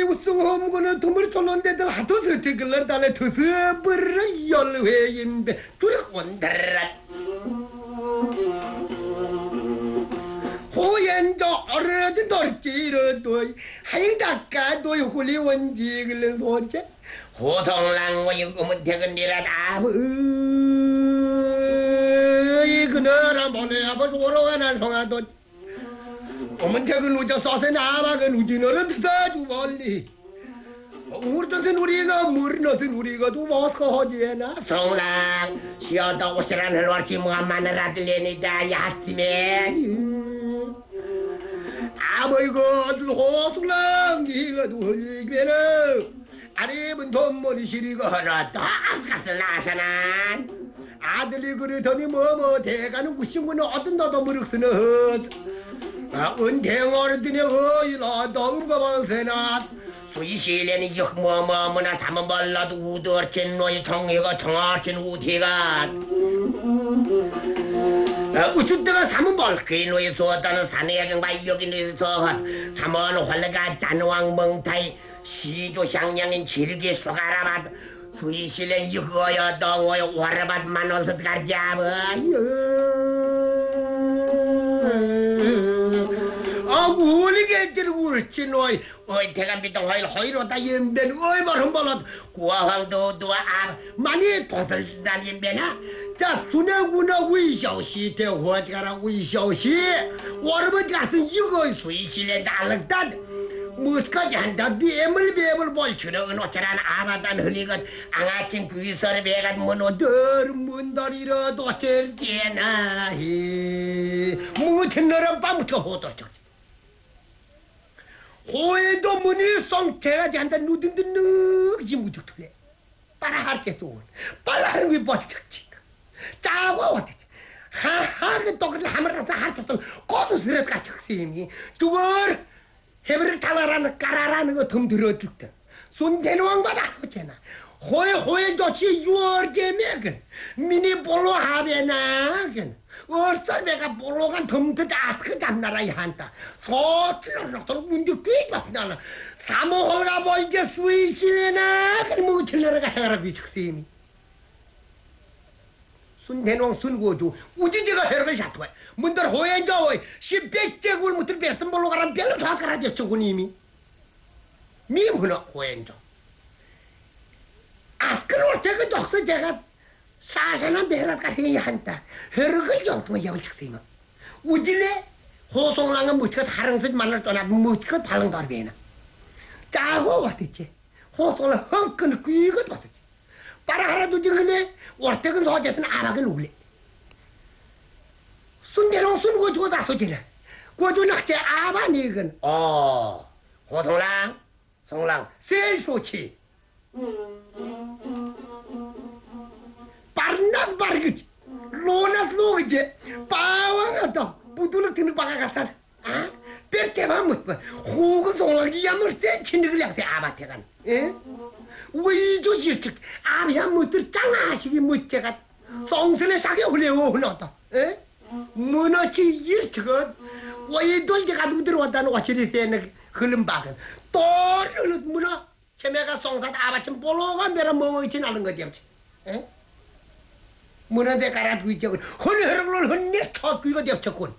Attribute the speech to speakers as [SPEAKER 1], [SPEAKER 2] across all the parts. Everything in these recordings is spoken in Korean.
[SPEAKER 1] 우승 거는 도물 쫄론데들 하도 서태글러 달래 더서 버르 열회인데 둘이 온다라 호연저 어르든 돌지르도 하일다까 도이 홀리 원지글러 소제 호동랑 이거면 되겠니라 이 그너라 보내 아버지 오로가나 송아도 어문택은 우저 써서 나마건 우지너는 드다주 멀리 우르전선 우리가 무르너선 우리가 두 모스코 허지에나 송랑 시어도 오시란 흘러지 뭐만을 아들레니다 야티메 아버이고 호송랑 이거도 허지게나 아리분 돈머리 시리가 하나 딱 가서 나서난 아들이 그러더니 뭐뭐 대가는 구신문은 어떤 너도 무륵스는 은행 어르신이 어이라 더운가 봐세나 수이실에는 역뭐뭐뭐나 사면 발라도 우더친 노이 통이가 통화친 우티가 우슈때가 사면 벌기 노이 소다는 사내야경 발력이 노이서 사면 활레가 잔왕 멍타이 시조샹냥인 질기 쏘가라밭 수이실엔 이거야 덩어야 와라밭 만원서 가자버요 모르겠지를 울지 너희 어이 대감비동 허이로다 연변 어이 바른발라 구화황도 도와 많이 도들단 연변아 자 순애구나 위셔시 대화지가라 위셔시 와르버지 같은 이거 수이실에 날락단 무엇까지 한다 비엠을 볼치는 은호처럼 아바단 흘리건 앙아친 귀설에 배가 문어들 문다리라도 쩔지나 무튼 너랑 빠무쳐 호도쳐 호에도 문이 썽태가지 한다 누든든 늑지 무죽틀래 빨아할게서 온 빨아하는 게 버쩍지가 짜고 왔지 하하게 떡을 하면서 hartasın kodu sırat kaçıksıyım duvar heber talaran kararan 거 덤들어 죽다 손대는 왕바다 하잖아 호에 좋지 유어제메근 미니 볼로 하베나근 얼싸배가 볼로간 덤드다 그 잡나라이 한다 소틀러서 문제 꽤 봤나나 사모홀가 뭐 이제 수이시나 그 뭐 틀러가 가사라 비축세미 순대농 순고주 우지지가 해를 잡고 문들 호연저 십백제굴 무들 베스트 볼로 가란 별로 좌가라죠 저군이미 미문어 호연저 아스크로 때가 적서 제가 사사는 배라가 해야 한다 해를 적고 영착세마 우질래 호송랑은 무치가 다른 것 만날 떠나 무치가 발랑 다르게나 짜고 왔지 호송랑 헝끈 귀가 왔지 빠라하라도 지금에 월대근 소재는 아박을 울래 순대롱 순고 주고 다 소지래 고주 낙제 아바니근 호송랑 송랑 셀소치 빠르나 빠르겠지 로나 로겠지 빠왕하다 부두를 드는 바가 같다 아? 뺄때만 못 봐. 호그 송락이 야물 센 친구를 약대 아바테간 예? 왜 조시식 아비야 못들 짱아시기 못제가 송선에 싸게 흘려오 흘렀다 예? 문어치 일치가 왜 돌제가 누들어왔다는 와치리 때는 흘름 박은 또 문어 체매가 송산 아바침 볼로가 메라 먹어있진 않은 거지 예? 문어대 가라두고 있자고 헌허럭을 헌내 첫 귀가 되었군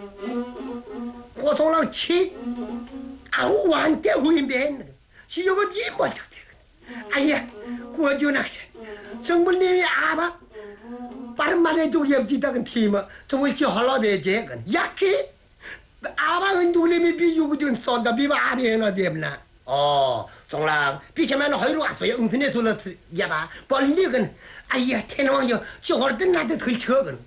[SPEAKER 1] 고송랑 치 아우 완때 후임배했는 시역은 이 멀쩡대 아니야 구워주나 정부님이 아바 빠른 말에 좀 옆지다근 팀은 정말 지 헐러배제건 약해 아바은 누님이 비유구준 쏜다 비바 아비에나 되나 송랑 비시면 허이로 왔어요 응선에 둘러서 야바 벌리건 아이야 태노왕요 지 헐든 나한테 들쳐건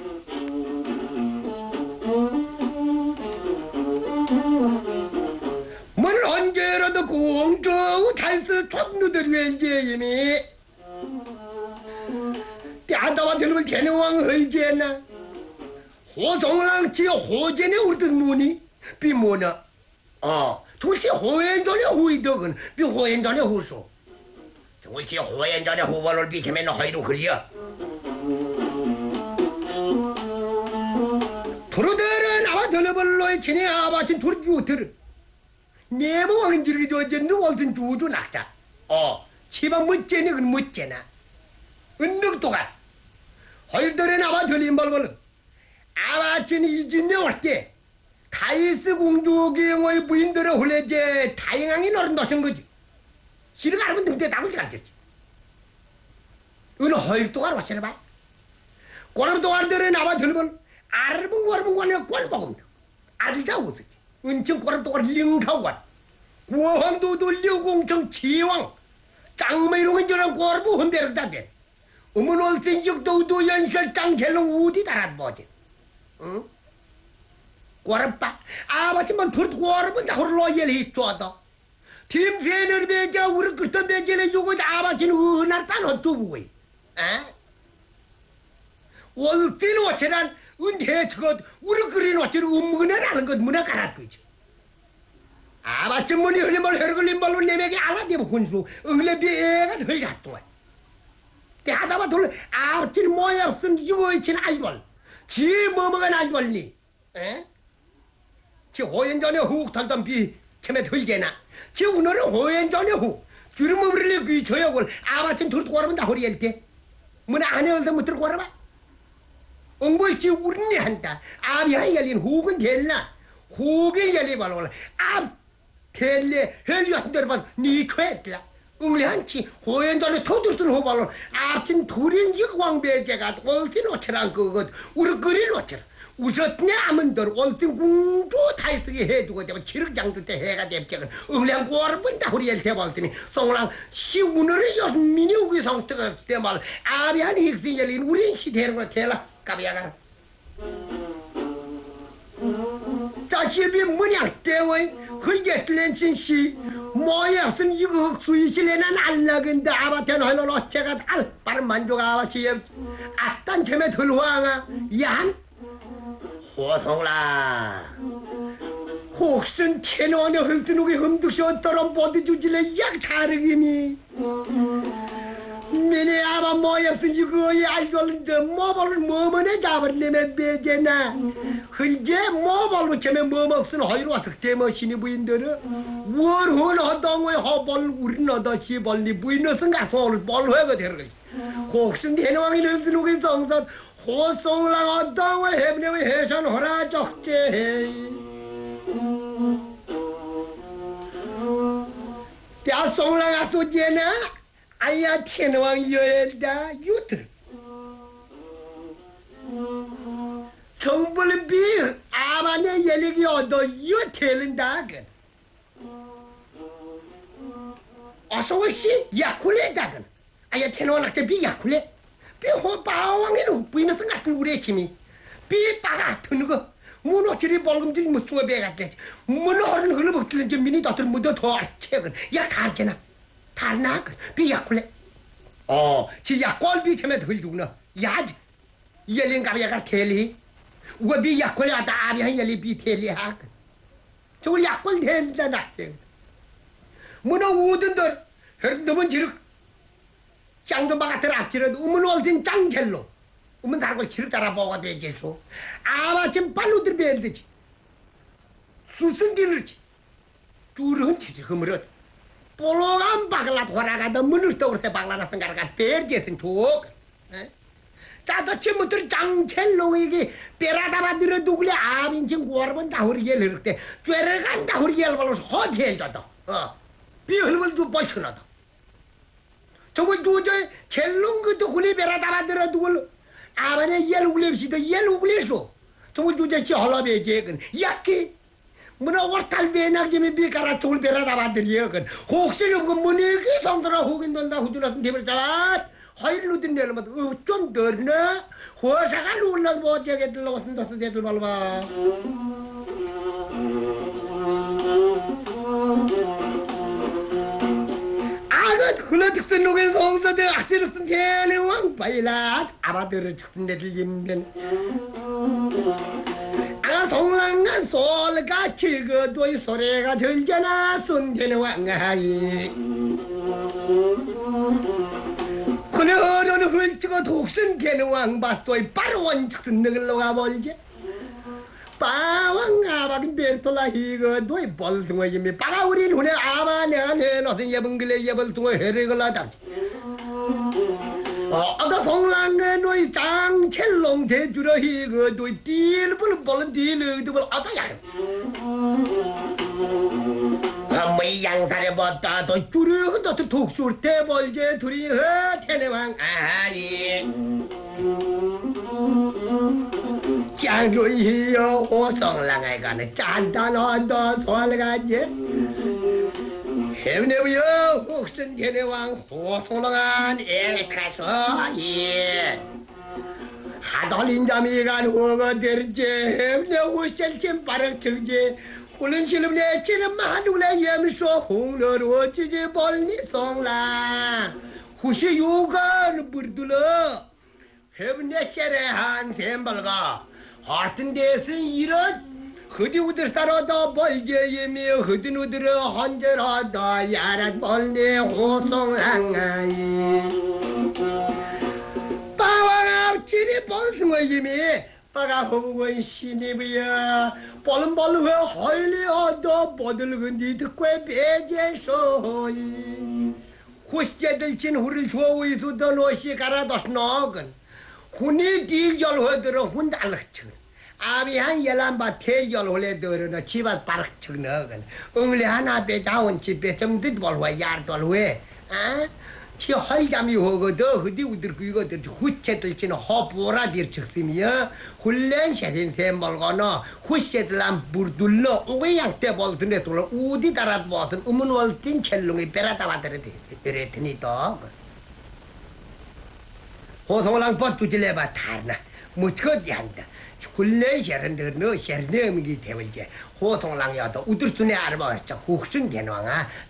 [SPEAKER 1] 뭘 언제라도 공정 찬스 촌누들 왠지이미 뼈다와 들을 개능왕 헐지했나 호송랑 지 호전에 우르듯 무니 비모나 졸지 호연전에 후이덕은 비 호연전에 후소 졸지 호연전에 후벌을 비치면 허이로 그려 부르들은 아와 들어벌로의 친애 아바친 돌기 우트를 내모왕은 지르기 좋아졌는 월든 두두 낙자. 치방 멋제니 그 멋제나. 은능도가. 헐더래 나와 들린 발벌. 아바치는 이진네 올때 다이스 공주경의 부인들의 홀레제 다행하게 너른 넣은 거지. 시를 알면 등대 담을 가졌지. 은 헐도가 왔으나 봐. 꼬름도가들은 나와 들면 아르붕 와르붕 꼴먹음. 아들다 웃었지. 은청 꼬름도가 링가원. 구원도 돌려공청 지왕. 짱매롱은 저런 꼬르부 흔대를 다대. 어머니 올생적도 연설 짱젤롱 우디 달아보지. 응? 꼬름빠. 아버지만 둘 꼬름은 다 홀로 열이 쏘다. 팀 세늘 배자 우리 그던 배제를 주고 아버지는 은할 딴 어쩌고 에? 월띠는 어쩌란 은혜 저것 우리 그린 어쩌는 음문을 것 문화 갈아뜨지. 아버지 문이 흘림을 흐르글린 발로 내맥이 알아대고 혼수 응레비 애가 덜 갔동안. 대하다가 돌 아버지는 뭐야 없음 유어이친 알벌. 지 뭐뭐가 알벌니? 에? 지 호연전에 훅 털던 비 처음에 들게나. 지 오늘은 호연전에 훅 주름을 그 저역을 아버지는 둘 꼬라면 다 허리할 때. 뭐나 안에 얼다 못 들고 와라 봐. 엉벌지 우린내 한다. 아비하이 열린 혹은 될나. 혹은 열리 발로라. 텔레 헬리 같은 데로 봐. 니 퇴했다. 응리한치 호연전에 토들던 호발로 앞진 둘인지 광배제가 올tin 오체란 그것 우리 그릴 오체라. 우셨네 아문들 올tin 공주 타이트게 해두고 되면 치륵장주 때 해가 됩적은 응량 꼬르분 다 우리 엘테 볼더니 송랑 시 오늘의 연민이 우기 성ตึ가 때말 아비한 힉스 열린 우린 시대는 거 대라 까비야가 자시비 뭐냐 때문에 그게 뜰렌친시 뭐야 무슨 이거 흑수이실래는 알라근데 아바테는 하려고 제가 알 빠른 만족 아바치 아딴 점에 들어와가 얀 호송라 혹슨天王의 흙드누기 흠득시 어떠런 보드주질래 약 다르기니 미네 아바 뭐였어 이거에 알걸는데 뭐벌을 뭐뭐네 잡을래면 배제나 흔제 뭐벌로 처음에 뭐 먹슨 허이로 와서 때머시니 부인들은 월혼 허덩의 허벌 우린 얻어시 벌리 부인어선 가서 오늘 벌회가 되는 혹슨天王의 흙드누기 성선 호송랑 어덩의 해브네의 해선 허라 적재해 야 송랑 아소제나 아야 天王 여엘다 유들 정벌 비 아마네 열리기 얻어 유텔은다 그 어서오시 야쿨레다근 아야 天王 낙대 비 야쿨레 비 호바왕에는 부인어선 같은 우리 팀이 비 빠가 드는 거 문어치리 벌금들이 무수가 배갔대 문어는 흘러먹들은 저 미니 다들 묻어 더 책은 야 가르게나 달나 비 야쿨레 지 야꼴비 처음에 들두구나 야지 열린 가비야가 텔리 우가 비 야콜레 아다 아비한 열리 비 텔리 하 저걸 야꼴 된다 낙대 문어 우든들 너무 지륵 짱좀 바가들 앞지르도 우문 올든 짱gel로 우문 다르고 지륵 따라보가 되겠소 아마 지금 빨로들 배열되지 수승딜을지 쭈르흔 치지 흐물어 볼로간 박을라 돌아가다 문을 떠오르 박라나선 가라가 배열제선 족 짜도 친구들 짱첼롱에게 빼라다바 들어 누굴래 아민진 고아르면 다후리엘 흐르때 쬐를 간다 후리엘 발로서 허지해줘도 비흘물 좀 벌쳐놔도 저거 누저 첼롱 그도 후리 빼라다바 들어 누굴 아바네 옐 우글레시도 옐 우글레소 저거 누저 지 헐라베제근 야키 뭐나 월탈 배나기면 비가라 졸 빼라다바 들여근 혹시 그 문이 그 성도라 혹인 돈다 후주라든 대벌 잡아 허일로 든 내려면 좀 더나 호사가 놀라 보자게 들러왔은 데서 대들 말봐 아그 흘러득선 녹엔 성서대 악시륵선天王 바일라 아바들을 즉선 내들 임변 아 송랑난 솔가 칠거도이 소리가 절잖아 손天王 아이 그녀는 훌쩍어 독선 天王 봤더이 바로 원측선 능을로 가버리지 빠왕 아바긴 벤톨라 이거 너희 벌숭어 이미 빠가 우리 눈에 아바 내가 내놓은 예번길래 예벌숭어 해리걸라 담지 어다 송랑게 너희 장첼롱 대주러 이거 너희 딜불 벌은 딜을 어다야 뭐 양산에 봤다 너 쭈르 너도 독술 대벌제 둘이 테네왕 아리 장주이여 호성랑에 가는 짠단한다 솔가지 해내부여 혹슨 테네왕 호성랑한 엘카소이 하돌린 잠이간 호가 들지 해내 호셀침 빠르 청지 홀른 실음내 찌름만 울래 염소 홍러로 찌지 벌니 송라 후시 요간 부르들어 해븐내 세레한 템벌가 하튼 데슨 이런 흐디 우들 살아다 벌제임이 흐든 우들어 헌절하다 야랏 벌니 호송랑아이 빠왕아 찌리 벌숭어임이 빠가 허무건 신입이야 벌벌회 헐리어도 버들근디 듣고 배제소이 후시제들 친 후를 좋아해서도 노시 갈아도 너건 훈이 딜절허들어 훈달럭쳐 아비한 열람바 태절홀레들어 집안 바락쳐 너건 응리 하나 배자원 집에 점듯 벌화 야르돌회 아? 치 헐잠이 호거더 흐디 우들 그거들 후체들 치는 허보라 dir측심이야 훈련 세린 셈벌거나 후체들람 부르둘러 오양 때 벌드네 돌아 우디 다랏 버튼 우문월틴 첼롱이 베라다 와드레 이랬더니 또 호송랑 버투질레바 타르나 무척 양다 훈련 세련들 너 세련음이 되월제 호송랑야도 우들순에 알아버렸자 혹슨 개왕아